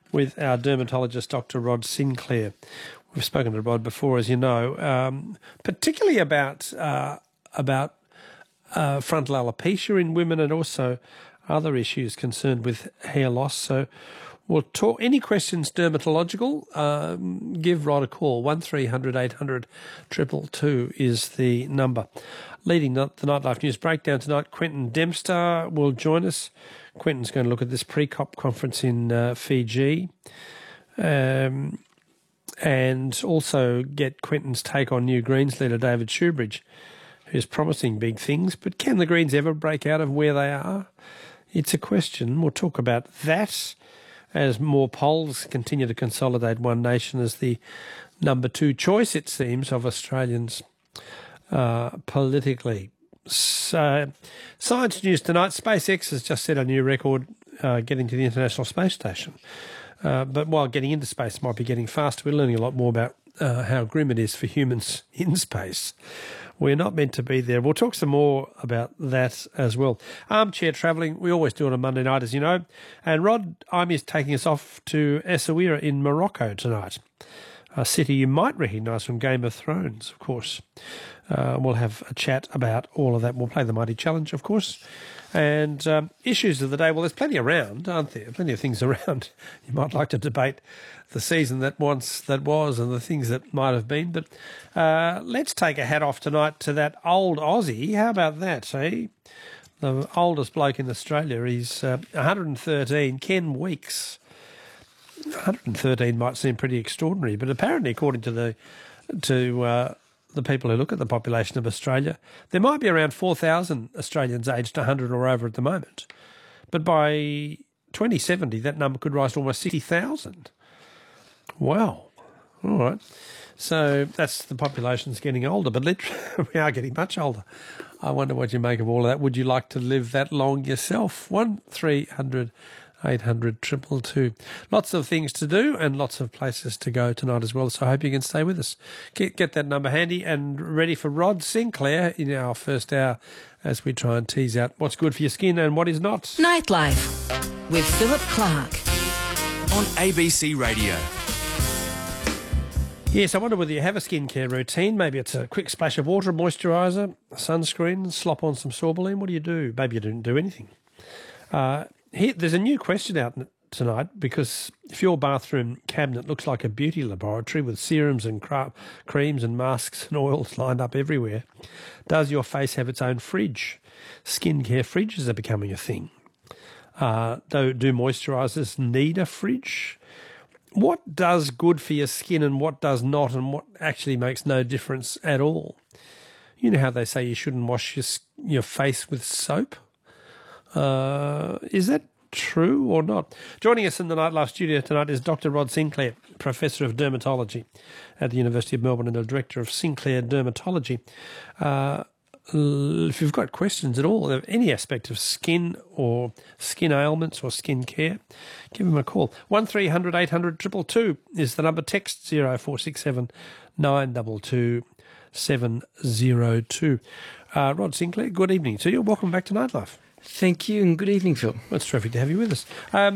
with our dermatologist, Dr. Rod Sinclair. We've spoken to Rod before, as you know, particularly about frontal alopecia in women and also other issues concerned with hair loss. So we'll talk. Any questions dermatological, give Rod a call. 1300 800 222 is the number. Leading the Nightlife News Breakdown tonight, Quentin Dempster will join us. Quentin's going to look at this pre-COP conference in Fiji and also get Quentin's take on New Greens leader David Shoebridge, who's promising big things. But can the Greens ever break out of where they are? It's a question. We'll talk about that as more polls continue to consolidate One Nation as the number 2 choice, it seems, of Australians politically. So, science news tonight. SpaceX has just set a new record getting to the International Space Station. But while getting into space might be getting faster, we're learning a lot more about how grim it is for humans in space. We're not meant to be there. We'll talk some more about that as well. Armchair travelling, we always do on a Monday night, as you know. And Rod Imy is taking us off to Essaouira in Morocco tonight, a city you might recognise from Game of Thrones, of course. We'll have a chat about all of that. We'll play the Mighty Challenge, of course. And issues of the day, well, there's plenty around, aren't there? Plenty of things around. You might like to debate the season that was and the things that might have been. But let's take a hat off tonight to that old Aussie. How about that, eh? The oldest bloke in Australia. He's 113, Ken Weeks. 113 might seem pretty extraordinary, but apparently, according to the people who look at the population of Australia, there might be around 4,000 Australians aged 100 or over at the moment. But by 2070, that number could rise to almost 60,000. Wow. All right. So that's the population's getting older, but we are getting much older. I wonder what you make of all of that. Would you like to live that long yourself? 1300 800 222. Lots of things to do and lots of places to go tonight as well, so I hope you can stay with us. Get that number handy and ready for Rod Sinclair in our first hour as we try and tease out what's good for your skin and what is not. Nightlife with Philip Clark on ABC Radio. Yes, I wonder whether you have a skincare routine. Maybe it's a quick splash of water, moisturiser, sunscreen, slop on some Sorbolene. What do you do? Maybe you don't do anything. There's a new question out tonight, because if your bathroom cabinet looks like a beauty laboratory with serums and creams and masks and oils lined up everywhere, does your face have its own fridge? Skincare fridges are becoming a thing. Do moisturisers need a fridge? What does good for your skin and what does not, and what actually makes no difference at all? You know how they say you shouldn't wash your face with soap? Is that true or not? Joining us in the Nightlife studio tonight is Dr. Rod Sinclair, Professor of Dermatology at the University of Melbourne and the Director of Sinclair Dermatology. If you've got questions at all of any aspect of skin or skin ailments or skin care, give him a call. 1300 800 222 is the number. Text 0467 922 702. Rod Sinclair, good evening to you. Welcome back to Nightlife. Thank you, and good evening, Phil. Well, it's terrific to have you with us.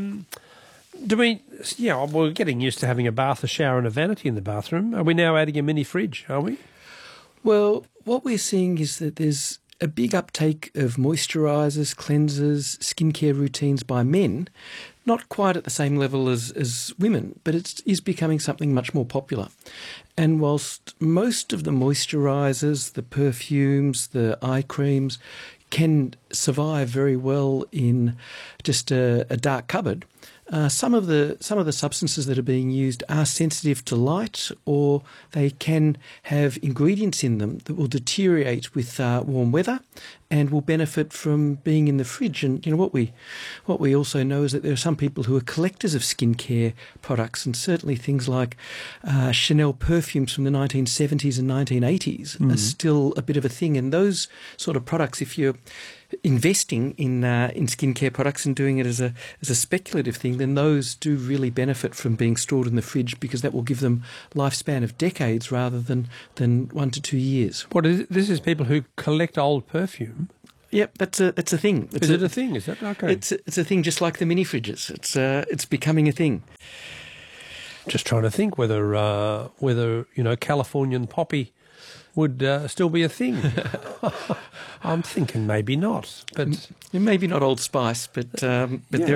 We're getting used to having a bath, a shower and a vanity in the bathroom. Are we now adding a mini fridge, are we? Well, what we're seeing is that there's a big uptake of moisturisers, cleansers, skincare routines by men, not quite at the same level as women, but it is becoming something much more popular. And whilst most of the moisturisers, the perfumes, the eye creams can survive very well in just a dark cupboard, some of the substances that are being used are sensitive to light, or they can have ingredients in them that will deteriorate with warm weather and will benefit from being in the fridge. And what we also know is that there are some people who are collectors of skincare products, and certainly things like Chanel perfumes from the 1970s and 1980s are still a bit of a thing. And those sort of products, if you're investing in skincare products and doing it as a speculative thing, then those do really benefit from being stored in the fridge, because that will give them lifespan of decades rather than 1 to 2 years. This is people who collect old perfume? Yep, that's a thing. Is it a thing? Is that okay? It's a thing, just like the mini fridges. It's becoming a thing. Just trying to think whether Californian poppy would still be a thing. I'm thinking maybe not, but maybe not Old Spice, but there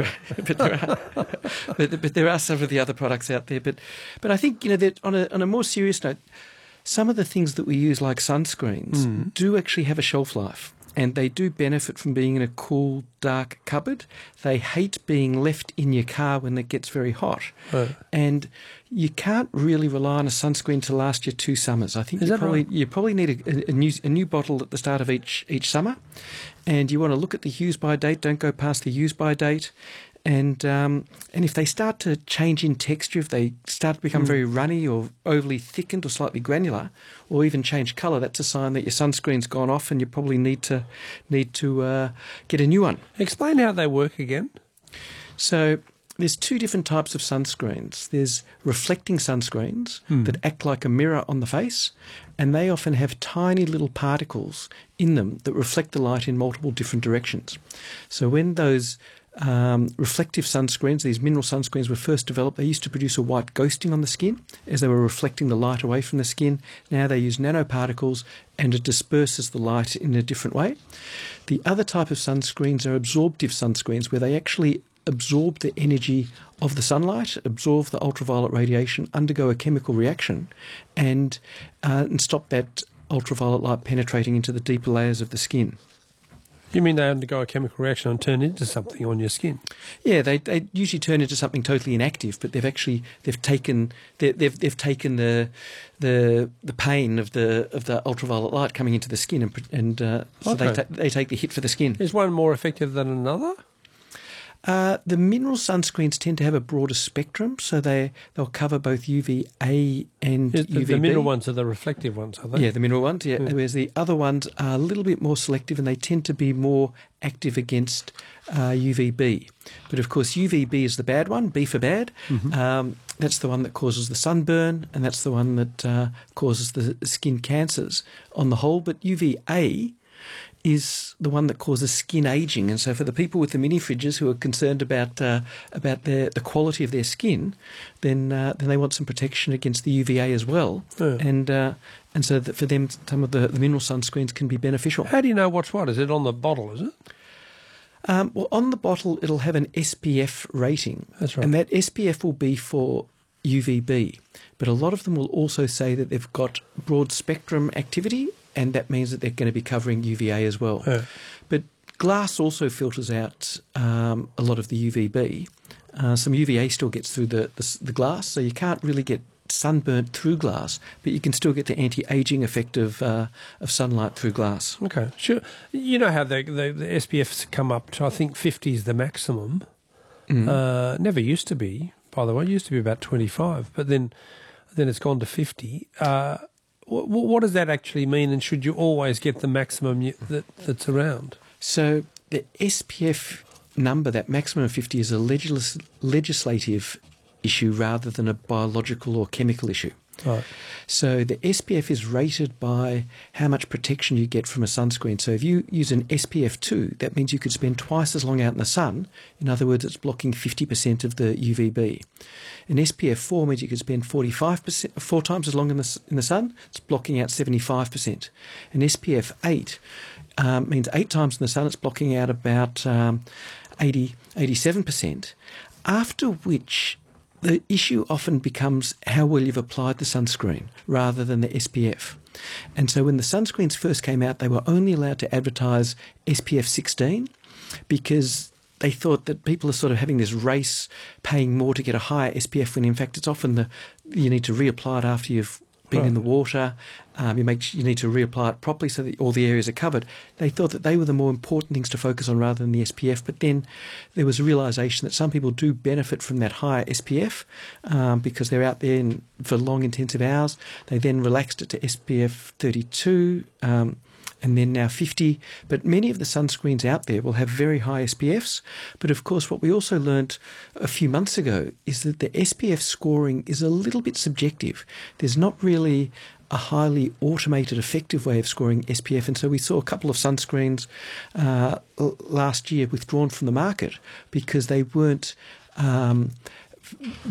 are some of the other products out there. But I think that on a more serious note, some of the things that we use, like sunscreens, do actually have a shelf life. And they do benefit from being in a cool, dark cupboard. They hate being left in your car when it gets very hot. Right. And you can't really rely on a sunscreen to last you 2 summers. I think you probably need a new bottle at the start of each summer. And you want to look at the use-by date. Don't go past the use-by date. And if they start to change in texture, if they start to become very runny or overly thickened or slightly granular, or even change colour, that's a sign that your sunscreen's gone off and you probably need to get a new one. Explain how they work again. So there's 2 different types of sunscreens. There's reflecting sunscreens that act like a mirror on the face, and they often have tiny little particles in them that reflect the light in multiple different directions. So when those reflective sunscreens, these mineral sunscreens, were first developed, they used to produce a white ghosting on the skin as they were reflecting the light away from the skin. Now they use nanoparticles and it disperses the light in a different way. The other type of sunscreens are absorptive sunscreens, where they actually absorb the energy of the sunlight, absorb the ultraviolet radiation, undergo a chemical reaction, and stop that ultraviolet light penetrating into the deeper layers of the skin. You mean they undergo a chemical reaction and turn into something on your skin? Yeah, they usually turn into something totally inactive, but they've taken the pain of the ultraviolet light coming into the skin, so they take the hit for the skin. Is one more effective than another? The mineral sunscreens tend to have a broader spectrum, so they'll cover both UVA and UVB. The mineral ones are the reflective ones, are they? Yeah, the mineral ones, yeah. Whereas the other ones are a little bit more selective and they tend to be more active against UVB. But of course, UVB is the bad one, B for bad. That's the one that causes the sunburn, and that's the one that causes the skin cancers on the whole. But UVA is the one that causes skin aging, and so for the people with the mini fridges who are concerned about the quality of their skin, then they want some protection against the UVA as well, and so that for them some of the mineral sunscreens can be beneficial. How do you know what's what? Is it on the bottle? Is it? Well, on the bottle it'll have an SPF rating. That's right, and that SPF will be for UVB, but a lot of them will also say that they've got broad spectrum activity. And that means that they're going to be covering UVA as well. Yeah. But glass also filters out a lot of the UVB. Some UVA still gets through the glass, so you can't really get sunburnt through glass, but you can still get the anti-aging effect of sunlight through glass. Okay, sure. You know how the SPFs come up to, I think 50 is the maximum. Never used to be, by the way. It used to be about 25, but then it's gone to 50. What does that actually mean, and should you always get the maximum that's around? So the SPF number, that maximum of 50, is a legislative issue rather than a biological or chemical issue. Right. So the SPF is rated by how much protection you get from a sunscreen. So if you use an SPF 2, that means you could spend twice as long out in the sun. In other words, it's blocking 50% of the UVB. An SPF 4 means you could spend 4 times as long in the sun. It's blocking out 75%. An SPF 8 means 8 times in the sun. It's blocking out about 87%. After which, the issue often becomes how well you've applied the sunscreen rather than the SPF. And so when the sunscreens first came out, they were only allowed to advertise SPF 16 because they thought that people are sort of having this race, paying more to get a higher SPF, when in fact it's often you need to reapply it after you've been in the water. You need to reapply it properly so that all the areas are covered. They thought that they were the more important things to focus on rather than the SPF. But then there was a realisation that some people do benefit from that higher SPF because they're out there for long, intensive hours. They then relaxed it to SPF 32 and then now 50. But many of the sunscreens out there will have very high SPFs. But of course, what we also learnt a few months ago is that the SPF scoring is a little bit subjective. There's not really a highly automated, effective way of scoring SPF. And so we saw a couple of sunscreens last year withdrawn from the market because they weren't